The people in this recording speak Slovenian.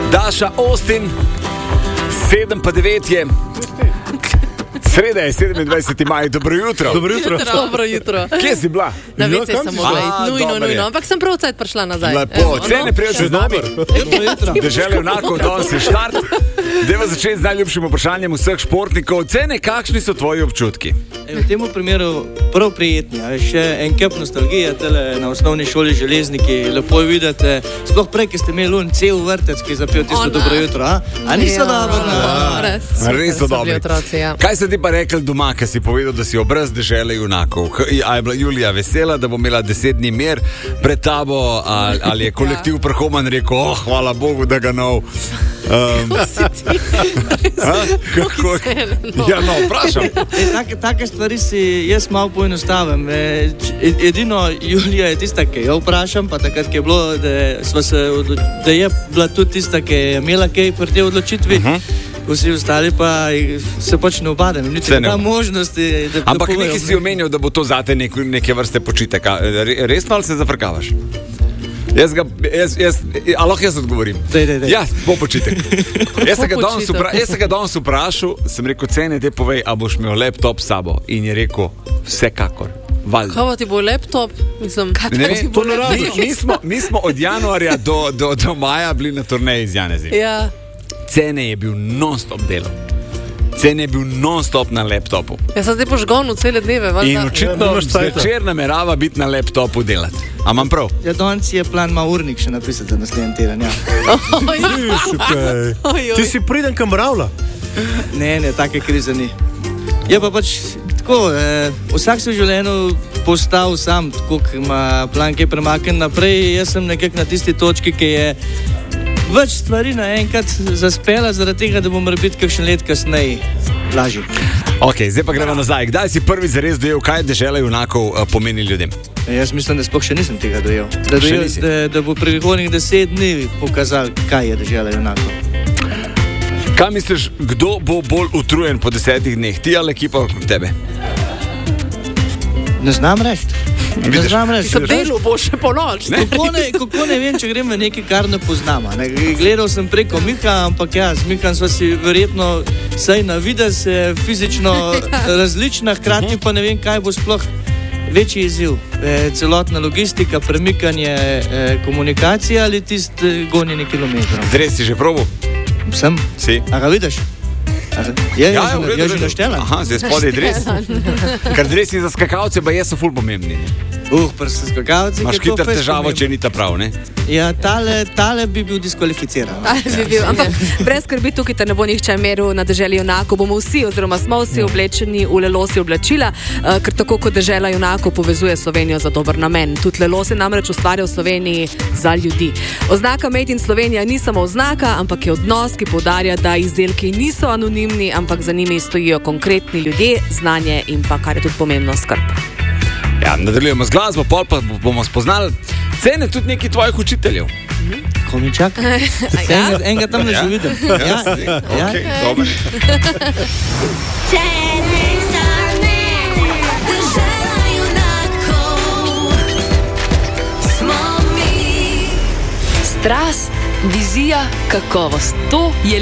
Daša Austin, 7:09 je. Sreda je 27. maj, dobro jutro. Dobro jutro. Kje si bila? Na WC sem mogla iti, nujno, ampak sem prav cajt prišla nazaj. Lepo, cene prijače z nami. Dežele vnako, danes je štart. Deva začeti z najljubšim vprašanjem vseh športnikov. Cene, kakšni so tvoji občutki? V tem primeru prav prijetni. Še en kep nostalgije na osnovni šoli Železniki. Lepo je videti, sploh prej, ki ste imeli cel vrtec, ki je zapel tisto dobro jutro. A niso dobro? Res so dobri. Kaj se ti pa rekel doma, ki si povedal, da si obraz dežele junakov? A je bila Julija vesela, da bo imela 10 dni mir pred tabo, ali je kolektiv Prhoman rekel, hvala Bogu, da ga nov. Ja, no, vprašam. Take stvari si jaz malo poenostavim. Edino Julija je tista, ki jo vprašam, pa takrat, ki je bilo, da je bila tudi tista, ki je imela kaj pri tej odločitvi. Vsi ostali pa se pač ne obadem. Nima možnosti, da ampak nekaj si omenil, da bo to zate neke vrste počitek. Resno ali se zafrkavaš? Lahko jaz odgovorim. Dej. Ja, bo počitek. Jaz se ga danes vprašal, sem rekel, cene te povej, a boš imel laptop s sabo. In je rekel, vsekakor. Kaj ti bo laptop? Mi smo od januarja do maja bili na turneji z Janezim. Ja. Cene je bil non-stop delal. Cene je bil non-stop na laptopu. Ja, sem zdaj požgal cele dneve. In očitno večer namerava biti na laptopu delati. A imam prav? Ja, danes je plan ima urnik še napisati za naslednji teden, ja. Ti si priden kam ravla? Ne, take krize ni. Je pa pač tako, vsak se v življenju postal sam, tako, ki ima plan, ki je premaknen naprej. Jaz sem nekak na tisti točki, ki je več stvari naenkrat zaspela, zaradi tega, da bom biti kakšen let kasneje lažji. Ok, zdaj pa gremo nazaj. Kdaj si prvi zares dojel, kaj dežela junakov pomeni ljudem? Jaz mislim, da sploh še nisem tega dojel. Da bo prihodnjih 10 dni pokazal, kaj je dežela junakov. Kaj misliš, kdo bo bolj utrujen po 10 dneh? Ti ali ekipa okrog tebe? Ne znam reči. Za delo bo še po noč. Kako ne vem, če grem v nekaj, kar ne poznam. Gledal sem preko Miha, ampak ja, z Mihom sva si verjetno saj na videz fizično različna, hkrati pa ne vem, kaj bo sploh večji izziv. Celotna logistika, premikanje, komunikacija ali tisti gonjenje kilometrov. Dres si že probal? Sem. Si? A ga vidiš? Je že naštela? Aha, zdaj spodaj dres. Ker dresi za skakalce pa so ful pomembni. Pri skakalcih imaš hitro težavo, če ni ta prav, ne? Ja, tale bi bil diskvalificiran. Ampak brez skrbi, tukaj te ne bo nihče meril na deželi junakov. Bomo vsi, oziroma smo vsi oblečeni v lelosi oblačila, ker tako kot dežela junakov povezuje Slovenijo za dober namen. Tudi lelo se namreč ustvarja v Sloveniji za ljudi. Oznaka Made in Slovenija ni samo oznaka, ampak je odnos, ki poudarja, da izdelki niso anonimni, ampak za njimi stojijo konkretni ljudje, znanje in pa, kar je tudi pomembno, skrb. Ja, nadaljujemo z glasbo, pol pa bomo spoznali cene tudi nekih tvojih učiteljev. Komičak? Enega tam ne že vidim. Ja, ok, dobro. Strast, vizija, kakovost. To je